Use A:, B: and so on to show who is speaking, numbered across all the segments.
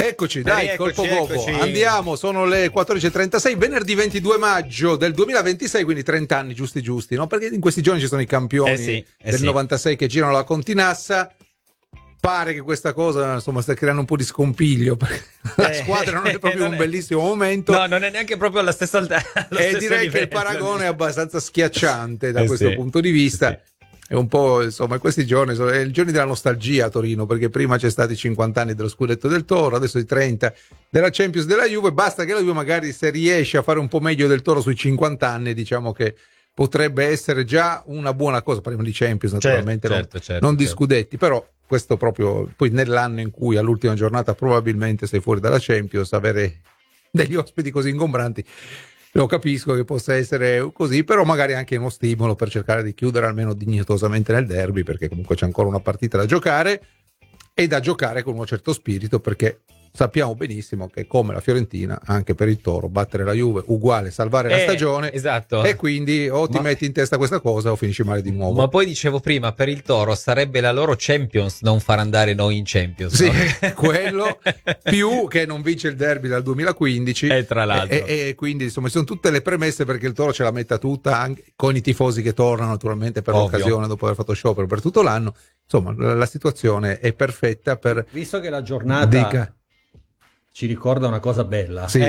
A: Eccoci, dai, colpo poco.
B: Eccoci.
A: Andiamo, sono le 14.36, venerdì 22 maggio del 2026, quindi 30 anni giusti, no? Perché in questi giorni ci sono i campioni del 96 che girano la Continassa. Pare che questa cosa, insomma, sta creando un po' di scompiglio, perché la squadra non è proprio un bellissimo momento.
B: No, non è neanche proprio alla stessa
A: e direi che il paragone è abbastanza schiacciante da questo punto di vista. È un po', insomma, questi giorni sono i giorni della nostalgia a Torino, perché prima c'è stati 50 anni dello scudetto del Toro, adesso i 30 della Champions della Juve. Basta che la Juve magari, se riesce a fare un po' meglio del Toro sui 50 anni, diciamo che potrebbe essere già una buona cosa. Parliamo di Champions, naturalmente, non di scudetti, però questo proprio poi nell'anno in cui all'ultima giornata probabilmente sei fuori dalla Champions, avere degli ospiti così ingombranti, lo capisco che possa essere così, però magari anche uno stimolo per cercare di chiudere almeno dignitosamente nel derby, perché comunque c'è ancora una partita da giocare e da giocare con un certo spirito, perché sappiamo benissimo che, come la Fiorentina, anche per il Toro battere la Juve uguale salvare la stagione,
B: esatto.
A: E quindi o ti metti in testa questa cosa o finisci male di nuovo.
B: Ma poi dicevo prima, per il Toro sarebbe la loro Champions non far andare noi in Champions,
A: sì,
B: no?
A: Quello più che non vince il derby dal 2015
B: e tra l'altro
A: e quindi insomma ci sono tutte le premesse perché il Toro ce la metta tutta, anche con i tifosi che tornano naturalmente per l'occasione dopo aver fatto sciopero per tutto l'anno. Insomma, la situazione è perfetta per,
C: visto che la giornata ci ricorda una cosa bella.
A: Sì.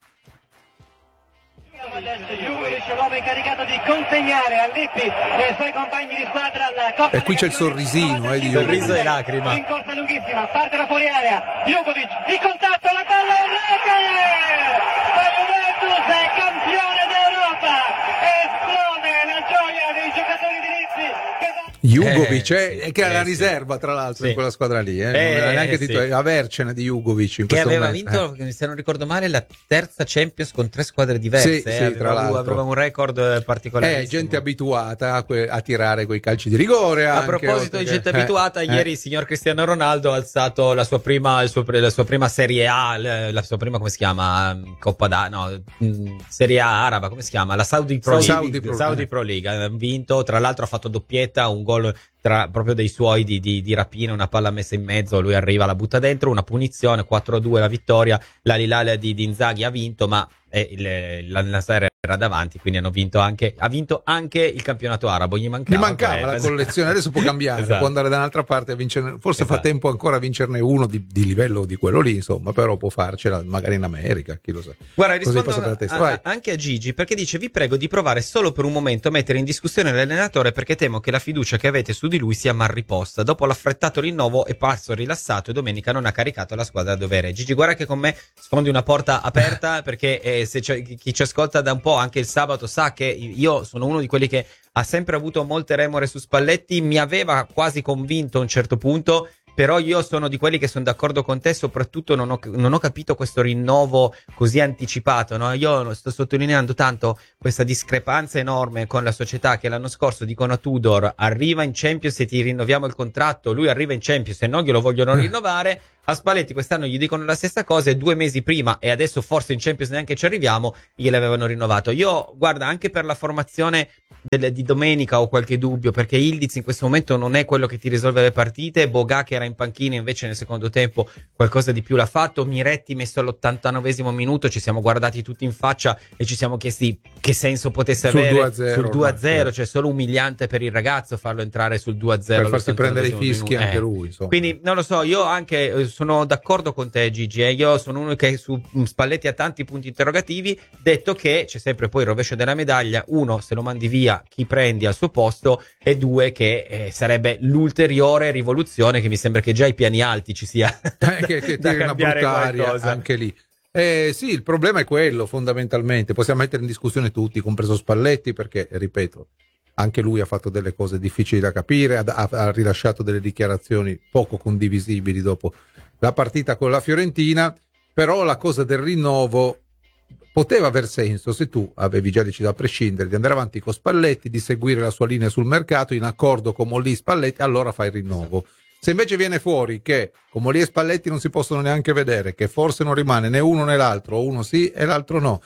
D: L'uomo incaricato di consegnare a Lippi e ai suoi compagni di squadra la Coppa.
A: E qui c'è il sorrisino,
B: di sorriso e lacrima.
D: In corsa lunghissima, parte da fuori area. Jugovic, il contatto, la palla in rete! La Juventus è campione d'Europa! Esplode la gioia dei giocatori di Lippi che
A: Jugovic, che è la riserva tra l'altro in quella squadra lì, non era neanche avercene di Jugovic in
B: che
A: questo
B: aveva
A: momento.
B: vinto, se non ricordo male, la terza Champions con 3 squadre diverse. Aveva un record particolare.
A: Gente abituata a tirare quei calci di rigore.
B: A proposito di gente abituata, ieri il signor Cristiano Ronaldo ha alzato la sua prima Serie A, la sua prima, come si chiama, Serie A araba, come si chiama, la Saudi Pro League. Ha vinto, tra l'altro ha fatto doppietta, un gol proprio dei suoi di rapina, una palla messa in mezzo, lui arriva, la butta dentro, una punizione, 4-2 la vittoria. L'Al-Hilal di Inzaghi ha vinto, ma la serie era davanti, quindi ha vinto anche il campionato arabo. Gli mancava
A: la collezione, adesso può cambiare, può andare da un'altra parte a vincere, forse fa tempo ancora a vincerne uno di livello di quello lì, insomma, però può farcela magari in America, chi lo sa.
B: Guarda, rispondo anche a Gigi, perché dice: vi prego di provare solo per un momento a mettere in discussione l'allenatore, perché temo che la fiducia che avete su di lui sia mal riposta. Dopo l'affrettato rinnovo è parso rilassato e domenica non ha caricato la squadra a dovere. Gigi, guarda che con me sfondi una porta aperta, perché se chi ci ascolta da un po', anche il sabato, sa che io sono uno di quelli che ha sempre avuto molte remore su Spalletti. Mi aveva quasi convinto a un certo punto, però io sono di quelli che sono d'accordo con te, soprattutto non ho capito questo rinnovo così anticipato, no? Io sto sottolineando tanto questa discrepanza enorme con la società, che l'anno scorso dicono a Tudor: arriva in Champions e ti rinnoviamo il contratto. Lui arriva in Champions e non glielo vogliono rinnovare. A Spalletti quest'anno gli dicono la stessa cosa, e 2 mesi prima, e adesso forse in Champions neanche ci arriviamo, gliel'avevano rinnovato. Io, guarda, anche per la formazione di domenica ho qualche dubbio, perché Ildiz in questo momento non è quello che ti risolve le partite. Boga, che era in panchina, invece nel secondo tempo qualcosa di più l'ha fatto. Miretti messo all'89esimo minuto, ci siamo guardati tutti in faccia e ci siamo chiesti che senso potesse avere sul 2-0, cioè solo umiliante per il ragazzo farlo entrare sul 2-0
A: per farsi prendere i fischi anche lui, insomma.
B: Quindi non lo so, io anche sono d'accordo con te, Gigi, io sono uno che su Spalletti ha tanti punti interrogativi, detto che c'è sempre poi il rovescio della medaglia: 1, se lo mandi via, chi prendi al suo posto, e 2, che sarebbe l'ulteriore rivoluzione, che mi sembra che già i piani alti ci sia
A: che tiri una brutta aria anche lì. Sì, il problema è quello, fondamentalmente. Possiamo mettere in discussione tutti, compreso Spalletti, perché, ripeto, anche lui ha fatto delle cose difficili da capire, ha rilasciato delle dichiarazioni poco condivisibili dopo la partita con la Fiorentina, però la cosa del rinnovo poteva aver senso se tu avevi già deciso, a prescindere, di andare avanti con Spalletti, di seguire la sua linea sul mercato, in accordo con Molli e Spalletti, allora fai il rinnovo. Se invece viene fuori che con Molli e Spalletti non si possono neanche vedere, che forse non rimane né uno né l'altro, o uno sì e l'altro no,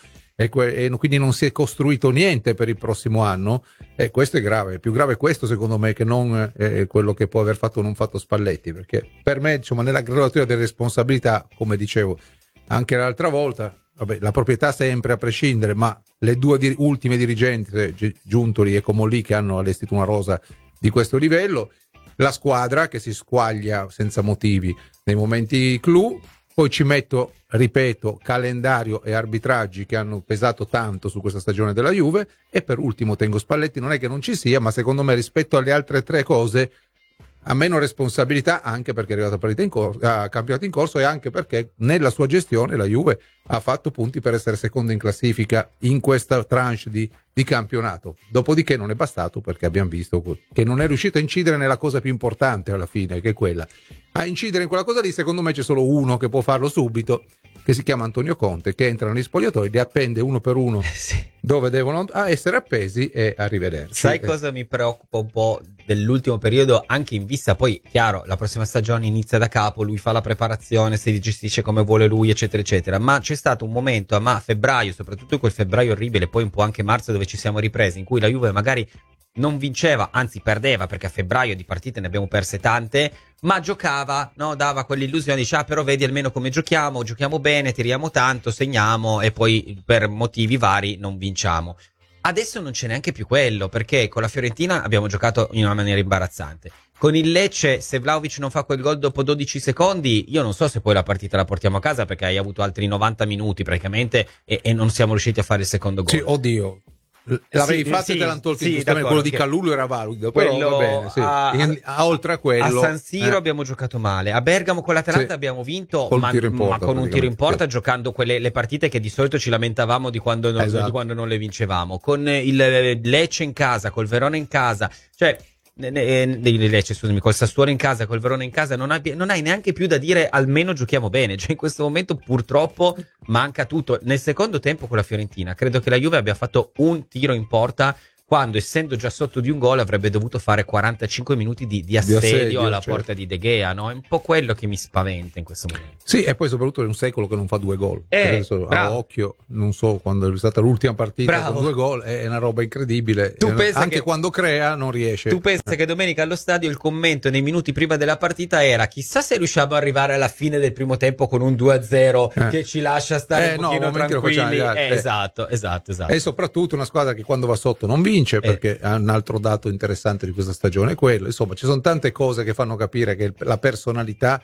A: e quindi non si è costruito niente per il prossimo anno, e questo è grave. È più grave questo, secondo me, che non quello che può aver fatto o non fatto Spalletti, perché per me, insomma, nella graduazione delle responsabilità, come dicevo anche l'altra volta, vabbè, la proprietà sempre a prescindere, ma le due ultime dirigenti, Giuntoli e Comolli, che hanno allestito una rosa di questo livello, la squadra che si squaglia senza motivi nei momenti clou. Poi ci metto, ripeto, calendario e arbitraggi che hanno pesato tanto su questa stagione della Juve, e per ultimo tengo Spalletti. Non è che non ci sia, ma secondo me rispetto alle altre tre cose ha meno responsabilità, anche perché è arrivato a campionato in corso, e anche perché nella sua gestione la Juve ha fatto punti per essere seconda in classifica in questa tranche di campionato. Dopodiché non è bastato, perché abbiamo visto che non è riuscito a incidere nella cosa più importante alla fine, che è quella. A incidere in quella cosa lì, secondo me c'è solo uno che può farlo subito, che si chiama Antonio Conte, che entra negli spogliatoi, li appende uno per uno dove devono essere appesi, e arrivederci.
B: Sai cosa mi preoccupa un po' dell'ultimo periodo, anche in vista, poi chiaro, la prossima stagione inizia da capo, lui fa la preparazione, si gestisce come vuole lui, eccetera eccetera, ma c'è stato un momento a febbraio, soprattutto quel febbraio orribile, poi un po' anche marzo, dove ci siamo ripresi, in cui la Juve magari non vinceva, anzi perdeva, perché a febbraio di partite ne abbiamo perse tante, ma giocava, no? Dava quell'illusione, dice però vedi almeno come giochiamo bene, tiriamo tanto, segniamo, e poi per motivi vari non vinciamo. Adesso non c'è neanche più quello, perché con la Fiorentina abbiamo giocato in una maniera imbarazzante. Con il Lecce, se Vlahovic non fa quel gol dopo 12 secondi, io non so se poi la partita la portiamo a casa, perché hai avuto altri 90 minuti praticamente e non siamo riusciti a fare il secondo gol.
A: Sì, oddio. L'avevi fatto e te l'hanno tolto, quello di Kalulu era valido, però va bene, sì. Oltre a quello
B: a San Siro abbiamo giocato male, a Bergamo con l'Atalanta abbiamo vinto, ma con un tiro in porta, giocando le partite che di solito ci lamentavamo di quando non le vincevamo, con il Lecce in casa, col Verona in casa, cioè Lecce, scusami, col Sassuolo in casa, col Verona in casa, non hai neanche più da dire almeno giochiamo bene. Cioè in questo momento purtroppo manca tutto. Nel secondo tempo con la Fiorentina credo che la Juve abbia fatto un tiro in porta, quando essendo già sotto di un gol avrebbe dovuto fare 45 minuti di assedio alla porta di De Gea, no? È un po' quello che mi spaventa in questo momento.
A: Sì, e poi soprattutto è un secolo che non fa 2 gol. A occhio, non so quando è stata l'ultima partita con 2 gol, è una roba incredibile. Anche quando crea non riesce.
B: Tu pensa che domenica allo stadio il commento nei minuti prima della partita era: chissà se riusciamo ad arrivare alla fine del primo tempo con un 2-0 che ci lascia stare un pochino tranquilli. Esatto.
A: E soprattutto una squadra che quando va sotto non vince, perché un altro dato interessante di questa stagione è quello. Insomma, ci sono tante cose che fanno capire che la personalità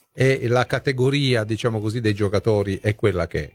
A: e la categoria, diciamo così, dei giocatori è quella che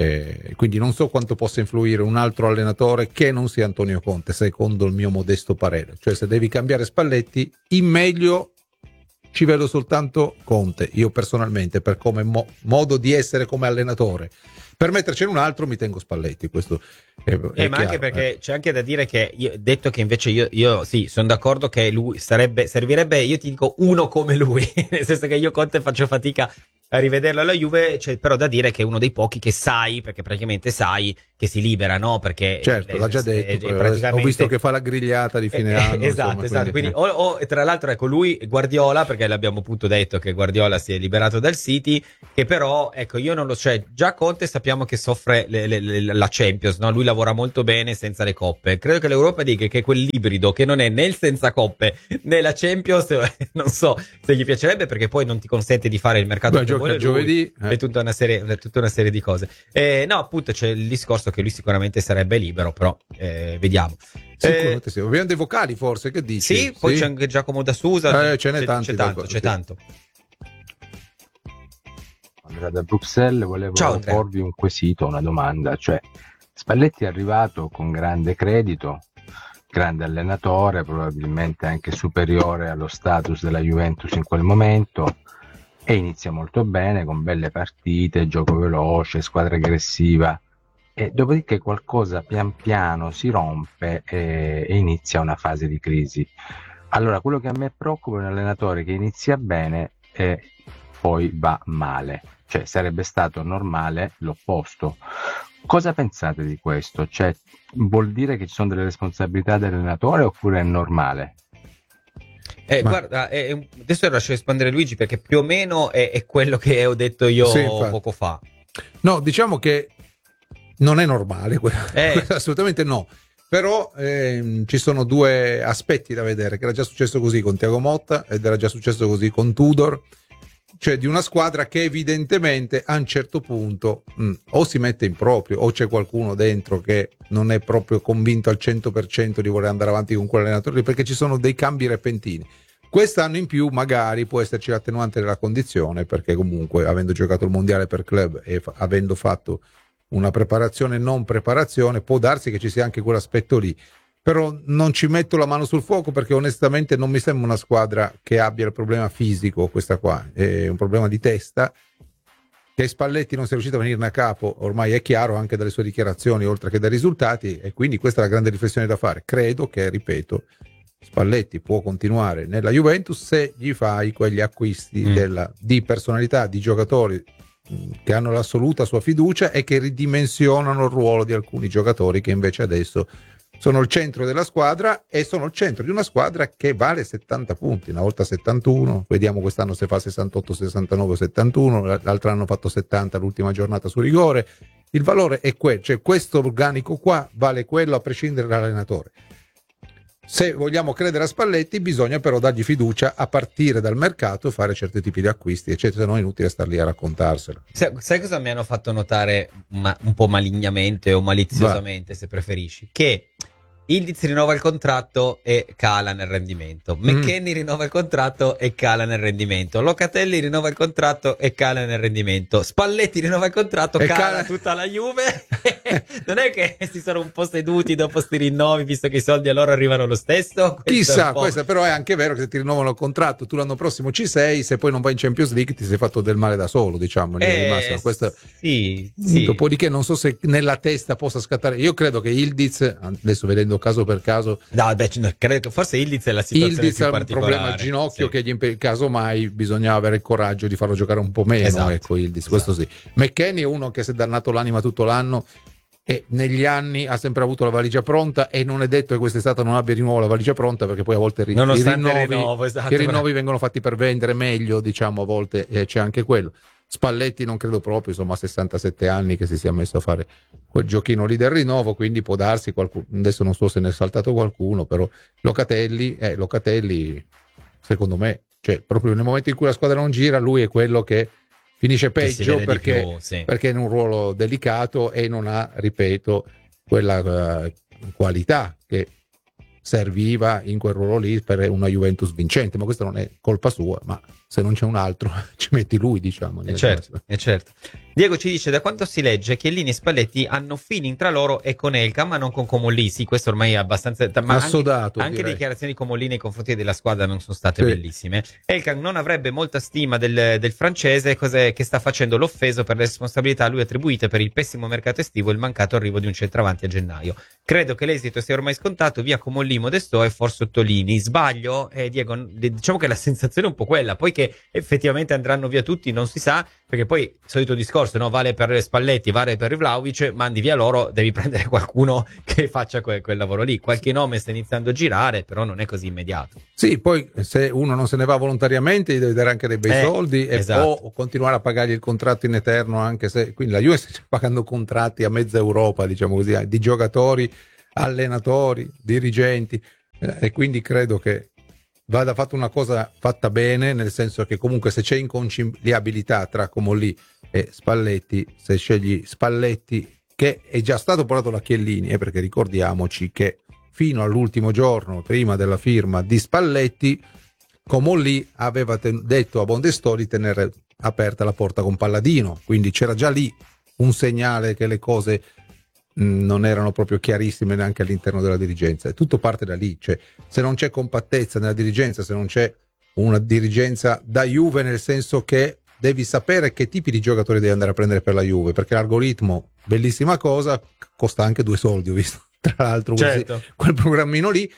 A: è. Quindi non so quanto possa influire un altro allenatore che non sia Antonio Conte, secondo il mio modesto parere. Cioè, se devi cambiare Spalletti, in meglio ci vedo soltanto Conte, io personalmente, per come modo di essere come allenatore. Per mettercene un altro mi tengo Spalletti, questo è
B: ma
A: chiaro,
B: anche perché c'è anche da dire che detto che invece io sì, sono d'accordo che lui servirebbe, io ti dico, uno come lui, nel senso che io Conte faccio fatica a rivederlo alla Juve. C'è però da dire che è uno dei pochi che sai, perché praticamente sai che si libera, no? Perché
A: certo, l'ha già detto, praticamente ho visto che fa la grigliata di fine anno.
B: Esatto. Quindi tra l'altro ecco, lui Guardiola, perché l'abbiamo appunto detto che Guardiola si è liberato dal City, che però ecco, io non lo so, cioè, già Conte sappiamo che soffre la Champions, no? Lui lavora molto bene senza le coppe. Credo che l'Europa dica che quell'ibrido che non è né il senza coppe né la Champions, non so se gli piacerebbe, perché poi non ti consente di fare il mercato che vuole
A: giovedì,
B: è tutta una serie di cose. No, appunto c'è il discorso che lui sicuramente sarebbe libero, però vediamo.
A: Sicuramente sì. Abbiamo dei vocali forse, che dici?
B: Sì, poi c'è anche Giacomo da Susa,
A: c'è tanto.
E: Andrea da Bruxelles, volevo porvi un quesito, una domanda, cioè Spalletti è arrivato con grande credito, grande allenatore, probabilmente anche superiore allo status della Juventus in quel momento, e inizia molto bene con belle partite, gioco veloce, squadra aggressiva, e dopodiché qualcosa pian piano si rompe e inizia una fase di crisi. Allora, quello che a me preoccupa è un allenatore che inizia bene e poi va male, cioè sarebbe stato normale l'opposto. Cosa pensate di questo? Cioè, vuol dire che ci sono delle responsabilità dell'allenatore oppure è normale?
B: Guarda, adesso lascio rispondere Luigi, perché più o meno è quello che ho detto io poco fa.
A: No, diciamo che Non è normale, assolutamente no. Però ci sono due aspetti da vedere, che era già successo così con Thiago Motta ed era già successo così con Tudor, cioè di una squadra che evidentemente a un certo punto o si mette in proprio o c'è qualcuno dentro che non è proprio convinto al 100% di voler andare avanti con quell'allenatore, perché ci sono dei cambi repentini. Quest'anno in più magari può esserci l'attenuante della condizione, perché comunque avendo giocato il mondiale per club e avendo fatto una preparazione non preparazione, può darsi che ci sia anche quell'aspetto lì, però non ci metto la mano sul fuoco perché onestamente non mi sembra una squadra che abbia il problema fisico, questa qua è un problema di testa, che Spalletti non sia riuscito a venirne a capo ormai è chiaro anche dalle sue dichiarazioni oltre che dai risultati, e quindi questa è la grande riflessione da fare. Credo che, ripeto, Spalletti può continuare nella Juventus se gli fai quegli acquisti di personalità, di giocatori che hanno l'assoluta sua fiducia e che ridimensionano il ruolo di alcuni giocatori che invece adesso sono il centro della squadra e sono il centro di una squadra che vale 70 punti, una volta 71, vediamo quest'anno se fa 68, 69, 71, l'altro anno ha fatto 70 l'ultima giornata su rigore. Il valore è quello, cioè questo organico qua vale quello a prescindere dall'allenatore. Se vogliamo credere a Spalletti bisogna però dargli fiducia a partire dal mercato e fare certi tipi di acquisti, eccetera, se no è inutile star lì a raccontarselo.
B: Sai cosa mi hanno fatto notare un po' malignamente o maliziosamente, se preferisci? Che Ildiz rinnova il contratto e cala nel rendimento. McKennie rinnova il contratto e cala nel rendimento. Locatelli rinnova il contratto e cala nel rendimento. Spalletti rinnova il contratto e cala tutta la Juve. Non è che si sono un po' seduti dopo sti rinnovi, visto che i soldi a loro arrivano lo stesso?
A: Chissà, questo però è anche vero che se ti rinnovano il contratto tu l'anno prossimo ci sei, se poi non vai in Champions League ti sei fatto del male da solo, diciamo. Questo,
B: sì.
A: Dopodiché non so se nella testa possa scattare. Io credo che Ildiz, adesso vedendo caso per caso,
B: credo che forse Ildiz è la situazione più particolare.
A: Il problema al ginocchio, sì, che casomai bisognava avere il coraggio di farlo giocare un po' meno, esatto, ecco, Ildiz, questo sì. McKennie è uno che si è dannato l'anima tutto l'anno e negli anni ha sempre avuto la valigia pronta, e non è detto che quest'estate non abbia di nuovo la valigia pronta, perché poi a volte i rinnovi vengono fatti per vendere meglio, diciamo, a volte c'è anche quello. Spalletti non credo proprio, insomma, a 67 anni che si sia messo a fare quel giochino lì del rinnovo, quindi può darsi qualcuno, adesso non so se ne è saltato qualcuno, però Locatelli secondo me, cioè proprio nel momento in cui la squadra non gira lui è quello che finisce peggio, perché è in un ruolo delicato e non ha, ripeto, quella qualità che serviva in quel ruolo lì per una Juventus vincente, ma questa non è colpa sua, ma se non c'è un altro ci metti lui, diciamo.
B: Certo. Diego ci dice: da quanto si legge Chiellini e Spalletti hanno feeling tra loro e con Elka, ma non con Comolli. Sì, questo ormai è abbastanza assodato. Anche le dichiarazioni di Comolli nei confronti della squadra non sono state bellissime. Elka non avrebbe molta stima del francese, che sta facendo l'offeso per le responsabilità a lui attribuite per il pessimo mercato estivo e il mancato arrivo di un centravanti a gennaio. Credo che l'esito sia ormai scontato, via Comolli, Modesto e forse Ottolini. Sbaglio? Diego, diciamo che la sensazione è un po' quella, poi che effettivamente andranno via tutti non si sa, perché poi solito discorso, no? Vale per Spalletti, vale per Vlahovic, mandi via loro, devi prendere qualcuno che faccia quel lavoro lì. Qualche nome sta iniziando a girare, però non è così immediato.
A: Sì, poi se uno non se ne va volontariamente gli deve dare anche dei bei soldi, esatto, o continuare a pagargli il contratto in eterno, anche se quindi la Juve sta pagando contratti a mezza Europa, diciamo così, di giocatori, allenatori, dirigenti, e quindi credo che vada fatta una cosa fatta bene, nel senso che comunque se c'è inconciliabilità tra Comolli e Spalletti, se scegli Spalletti, che è già stato portato da Chiellini, perché ricordiamoci che fino all'ultimo giorno prima della firma di Spalletti Comolli aveva detto a Modesto di tenere aperta la porta con Palladino, quindi c'era già lì un segnale che le cose non erano proprio chiarissime neanche all'interno della dirigenza, e tutto parte da lì. Cioè, se non c'è compattezza nella dirigenza, se non c'è una dirigenza da Juve, nel senso che devi sapere che tipi di giocatori devi andare a prendere per la Juve, perché l'algoritmo, bellissima cosa, costa anche 2 soldi, ho visto tra l'altro,
B: certo,
A: quel programmino lì,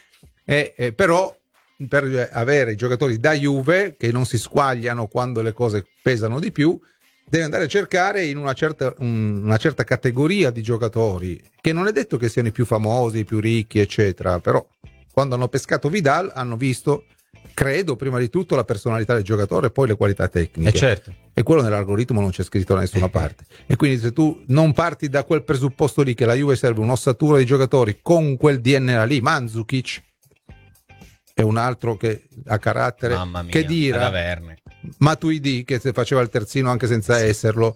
A: però per avere giocatori da Juve che non si squagliano quando le cose pesano di più, deve andare a cercare in una certa categoria di giocatori, che non è detto che siano i più famosi, i più ricchi, eccetera, però quando hanno pescato Vidal hanno visto credo prima di tutto la personalità del giocatore e poi le qualità tecniche.
B: Certo.
A: E quello nell'algoritmo non c'è scritto da nessuna parte. E quindi se tu non parti da quel presupposto lì che la Juve serve un'ossatura di giocatori con quel DNA lì, Mandzukic è un altro che ha carattere,
B: mamma mia,
A: che dira, Matuidi che se faceva il terzino anche senza esserlo.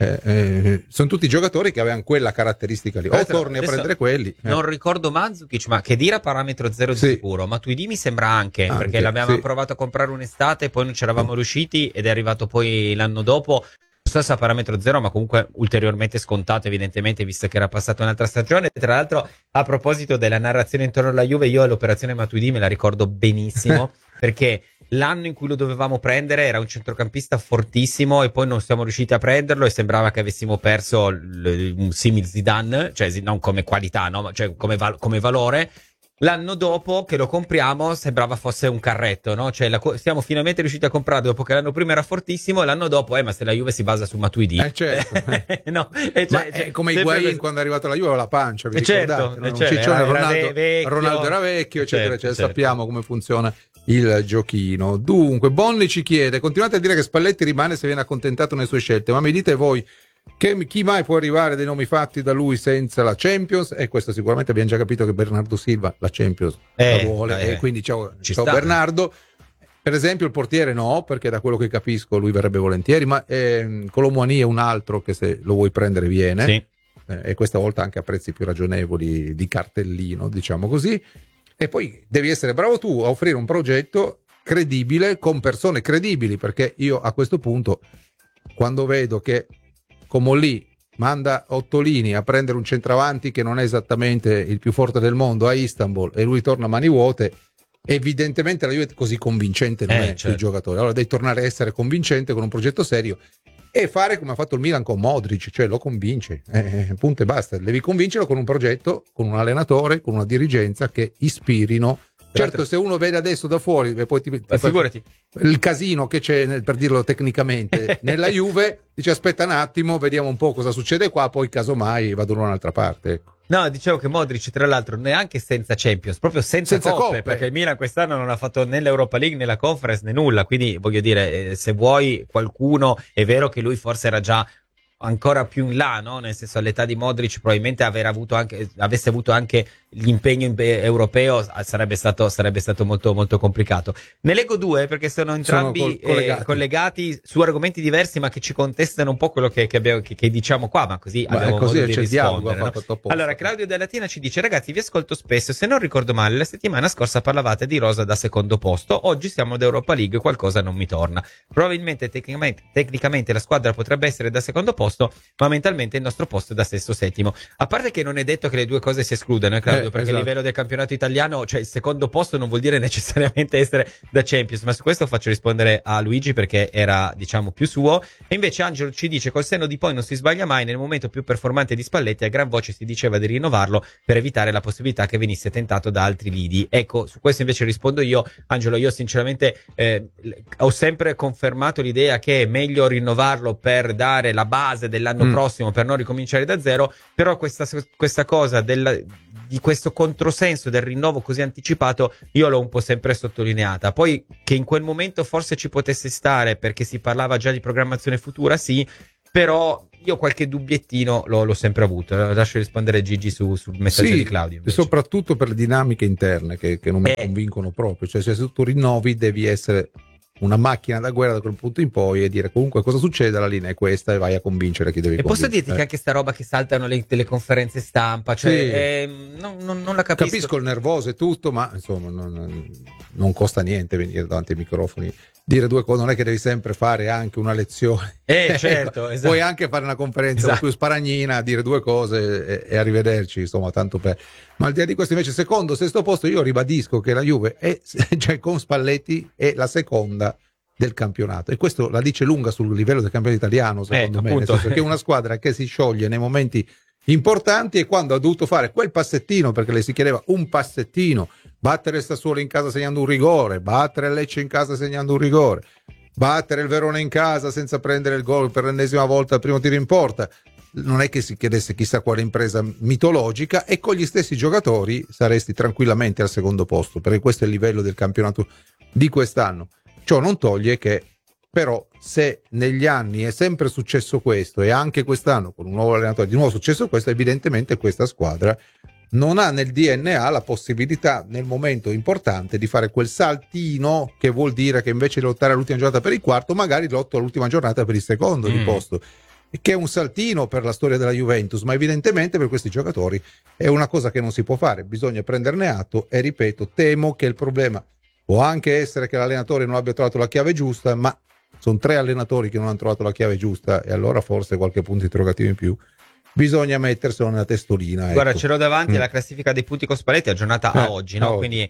A: Sono tutti giocatori che avevano quella caratteristica lì. O torni a prendere quelli.
B: Non ricordo Mandzukic, ma che dire parametro zero di sicuro. Matuidi mi sembra anche perché l'abbiamo provato a comprare un'estate, poi non ci eravamo riusciti ed è arrivato poi l'anno dopo. Non so se a parametro zero, ma comunque ulteriormente scontato, evidentemente, visto che era passata un'altra stagione. Tra l'altro, a proposito della narrazione intorno alla Juve, io l'operazione Matuidi me la ricordo benissimo perché l'anno in cui lo dovevamo prendere era un centrocampista fortissimo e poi non siamo riusciti a prenderlo e sembrava che avessimo perso un simil Zidane, cioè non come qualità, no? Cioè come valore. L'anno dopo che lo compriamo sembrava fosse un carretto, no? Cioè siamo finalmente riusciti a comprarlo dopo che l'anno prima era fortissimo e l'anno dopo, ma se la Juve si basa su Matuidi.
A: Certo.
B: No,
A: cioè, come Higuaín quando è arrivato alla Juve aveva la pancia, vi
B: certo,
A: ricordate?
B: Certo.
A: Ciccione, Ronaldo era vecchio, eccetera, certo. Sappiamo come funziona il giochino. Dunque, Bonni ci chiede: continuate a dire che Spalletti rimane se viene accontentato nelle sue scelte, ma mi dite voi chi mai può arrivare dei nomi fatti da lui senza la Champions? E questo sicuramente abbiamo già capito che Bernardo Silva la Champions la vuole, e quindi ciao Bernardo. Per esempio il portiere no, perché da quello che capisco lui verrebbe volentieri, ma Colomouani è un altro che se lo vuoi prendere viene, sì. E questa volta anche a prezzi più ragionevoli di cartellino, diciamo così. E poi devi essere bravo tu a offrire un progetto credibile con persone credibili, perché io a questo punto, quando vedo che Comolli manda Ottolini a prendere un centravanti che non è esattamente il più forte del mondo a Istanbul e lui torna a mani vuote, evidentemente la Juve così convincente non è certo. Il giocatore. Allora devi tornare a essere convincente con un progetto serio e fare come ha fatto il Milan con Modric, cioè lo convince, punto e basta. Devi convincerlo con un progetto, con un allenatore, con una dirigenza che ispirino. Certo, se uno vede adesso da fuori e poi
B: figurati
A: il casino che c'è, per dirlo tecnicamente, nella Juve, dice aspetta un attimo, vediamo un po' cosa succede qua, poi casomai vado da un'altra parte. Ecco.
B: No, dicevo che Modric tra l'altro neanche senza Champions, proprio senza coppe, perché il Milan quest'anno non ha fatto né l'Europa League né la Conference né nulla, quindi voglio dire, se vuoi qualcuno, è vero che lui forse era già ancora più in là, no? Nel senso, all'età di Modric probabilmente avesse avuto anche l'impegno europeo sarebbe stato molto molto complicato. Ne leggo due perché sono entrambi collegati su argomenti diversi, ma che ci contestano un po' quello che diciamo qua, ma così abbiamo modo di rispondere, no? Allora, Claudio Della Latina ci dice: ragazzi, vi ascolto spesso, se non ricordo male la settimana scorsa parlavate di rosa da secondo posto, oggi siamo ad Europa League, qualcosa non mi torna. Probabilmente tecnicamente la squadra potrebbe essere da secondo posto, ma mentalmente il nostro posto è da sesto settimo. A parte che non è detto che le due cose si escludano, Claudio, perché esatto. A livello del campionato italiano, cioè il secondo posto non vuol dire necessariamente essere da Champions, ma su questo faccio rispondere a Luigi perché era, diciamo, più suo. E invece Angelo ci dice: col senno di poi non si sbaglia mai, nel momento più performante di Spalletti a gran voce si diceva di rinnovarlo per evitare la possibilità che venisse tentato da altri lidi. Ecco, su questo invece rispondo io, Angelo. Io sinceramente ho sempre confermato l'idea che è meglio rinnovarlo per dare la base dell'anno prossimo, per non ricominciare da zero, però questa cosa di questo controsenso del rinnovo così anticipato io l'ho un po' sempre sottolineata. Poi che in quel momento forse ci potesse stare perché si parlava già di programmazione futura, sì, però io qualche dubbiettino l'ho sempre avuto. Lascio rispondere Gigi sul messaggio di Claudio invece.
A: Soprattutto per le dinamiche interne che non mi convincono proprio, cioè se tu rinnovi devi essere una macchina da guerra da quel punto in poi e dire comunque cosa succede, la linea è questa e vai a convincere chi devi convincere.
B: Posso dirti che anche sta roba che saltano le conferenze stampa, cioè non la capisco.
A: Capisco il nervoso e tutto, ma insomma non costa niente venire davanti ai microfoni, dire due cose, non è che devi sempre fare anche una lezione.
B: Certo, esatto.
A: Puoi anche fare una conferenza più sparagnina, dire due cose e arrivederci, insomma, tanto per. Ma al di là di questo invece secondo, sesto posto, io ribadisco che la Juve cioè con Spalletti è la seconda del campionato e questo la dice lunga sul livello del campionato italiano, secondo me, nel senso che è una squadra che si scioglie nei momenti importanti e quando ha dovuto fare quel passettino, perché le si chiedeva un passettino, battere il Sassuolo in casa segnando un rigore, battere il Lecce in casa segnando un rigore, battere il Verona in casa senza prendere il gol per l'ennesima volta al primo tiro in porta, non è che si chiedesse chissà quale impresa mitologica, e con gli stessi giocatori saresti tranquillamente al secondo posto, perché questo è il livello del campionato di quest'anno. Ciò non toglie che però se negli anni è sempre successo questo e anche quest'anno con un nuovo allenatore di nuovo è successo questo, evidentemente questa squadra non ha nel DNA la possibilità nel momento importante di fare quel saltino che vuol dire che invece di lottare all'ultima giornata per il quarto magari lotto all'ultima giornata per il secondo di posto, che è un saltino per la storia della Juventus, ma evidentemente per questi giocatori è una cosa che non si può fare, bisogna prenderne atto e ripeto, temo che il problema può anche essere che l'allenatore non abbia trovato la chiave giusta, ma sono 3 allenatori che non hanno trovato la chiave giusta e allora forse qualche punto interrogativo in più bisogna metterselo nella testolina.
B: Guarda,
A: ecco.
B: ce l'ho davanti alla classifica dei punti con Spalletti aggiornata a oggi, no? Quindi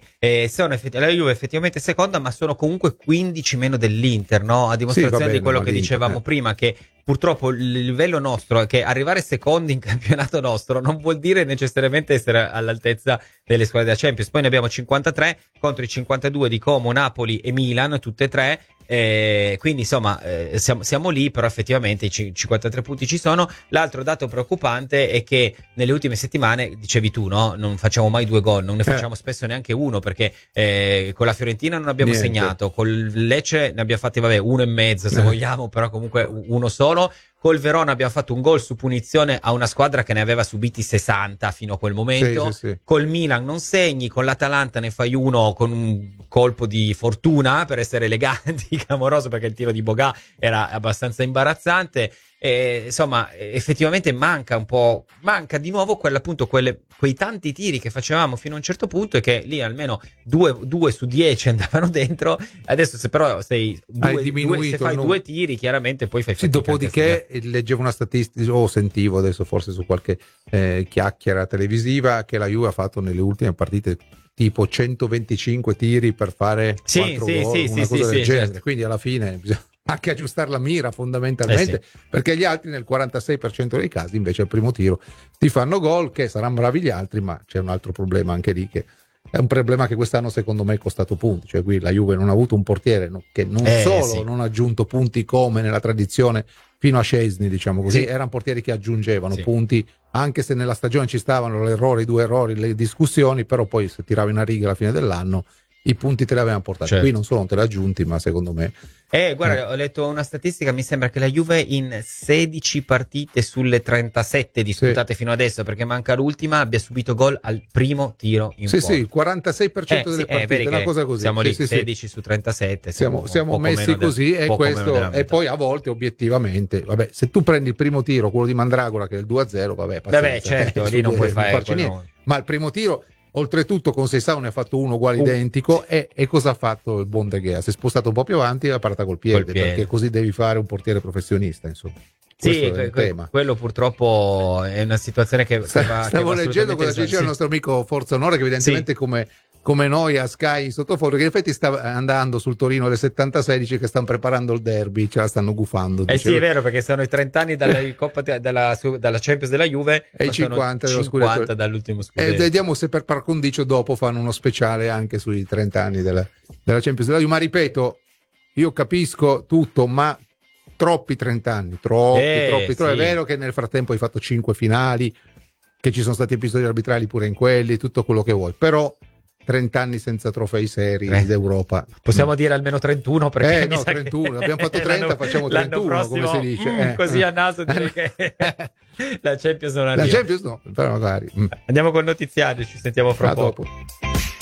B: la Juve effettivamente seconda, ma sono comunque 15 meno dell'Inter, no? A dimostrazione di quello che dicevamo prima, che purtroppo il livello nostro è che arrivare secondi in campionato nostro non vuol dire necessariamente essere all'altezza delle squadre da Champions. Poi ne abbiamo 53 contro i 52 di Como, Napoli e Milan, tutte e tre. Quindi insomma siamo lì, però effettivamente i 53 punti ci sono. L'altro dato preoccupante è che nelle ultime settimane, dicevi tu, no? Non facciamo mai 2 gol, non ne facciamo spesso neanche uno, perché con la Fiorentina non abbiamo segnato, col Lecce ne abbiamo fatti 1,5 se vogliamo, però comunque uno solo. Col Verona abbiamo fatto un gol su punizione a una squadra che ne aveva subiti 60 fino a quel momento. Sì. Col Milan non segni, con l'Atalanta ne fai uno con un colpo di fortuna, per essere eleganti, clamoroso, perché il tiro di Boga era abbastanza imbarazzante. Insomma, effettivamente manca di nuovo quei tanti tiri che facevamo fino a un certo punto, e che lì almeno 2 su 10 andavano dentro. Adesso se però se fai 2 tiri, chiaramente poi fai fatica.
A: Dopodiché leggevo una statistica, o sentivo adesso forse su qualche chiacchiera televisiva, che la Juve ha fatto nelle ultime partite tipo 125 tiri per fare 4 gol, una cosa del genere. Certo. Quindi alla fine bisogna anche aggiustare la mira fondamentalmente, perché gli altri nel 46% dei casi invece al primo tiro ti fanno gol, che saranno bravi gli altri, ma c'è un altro problema anche lì, che è un problema che quest'anno secondo me è costato punti. Cioè qui la Juve non ha avuto un portiere che non solo non ha aggiunto punti come nella tradizione fino a Szczęsny, diciamo così, erano portieri che aggiungevano punti, anche se nella stagione ci stavano i 2 errori, le discussioni, però poi se tiravi una riga alla fine dell'anno i punti te li avevano portati. Certo. Qui non solo non te li aggiunti, ma secondo me
B: guarda, ho letto una statistica, mi sembra che la Juve in 16 partite sulle 37 disputate fino adesso, perché manca l'ultima, abbia subito gol al primo tiro in porta.
A: Il 46% delle partite, una cosa così.
B: Siamo lì 16 su 37.
A: Siamo messi così, e questo, e poi a volte obiettivamente, vabbè, se tu prendi il primo tiro, quello di Mandragora, che è il 2-0, vabbè,
B: certo, lì non puoi farci
A: niente. Ma il primo tiro, oltretutto con Seisao ne ha fatto uno uguale identico, e cosa ha fatto il buon De Gea? Si è spostato un po' più avanti e ha parata col piede, perché così devi fare un portiere professionista, insomma.
B: Quello purtroppo è una situazione che
A: stavo leggendo cosa ci diceva il nostro amico Forza Onore, che evidentemente come noi a Sky sottofondo, che in effetti sta andando sul Torino alle 76, dice che stanno preparando il derby, ce la stanno gufando.
B: Sì, è vero, perché sono i 30 anni dalla Champions della Juve
A: e i 50
B: dall'ultimo scudetto.
A: Vediamo se per par condicio dopo fanno uno speciale anche sui 30 anni della Champions della Juve. Ma ripeto, io capisco tutto, ma troppi 30 anni, troppi. È vero che nel frattempo hai fatto 5 finali, che ci sono stati episodi arbitrali pure in quelli, tutto quello che vuoi, però 30 anni senza trofei seri d'Europa.
B: Possiamo dire almeno 31, perché
A: 31, abbiamo fatto 30, facciamo 31,
B: prossimo,
A: come si dice.
B: Così a naso direi che la Champions non arriva.
A: La Champions no, però magari.
B: Andiamo col notiziario, ci sentiamo fra poco.
A: Dopo.